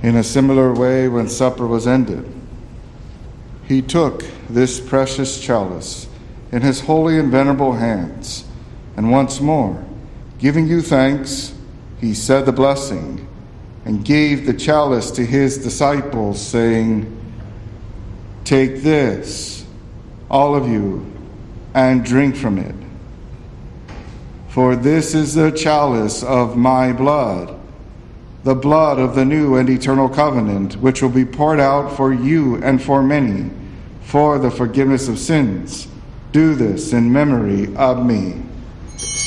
In a similar way, when supper was ended, he took this precious chalice in his holy and venerable hands, and once more, giving you thanks, he said the blessing and gave the chalice to his disciples, saying, "Take this, all of you, and drink from it. For this is the chalice of my blood, the blood of the new and eternal covenant, which will be poured out for you and for many, for the forgiveness of sins. Do this in memory of me."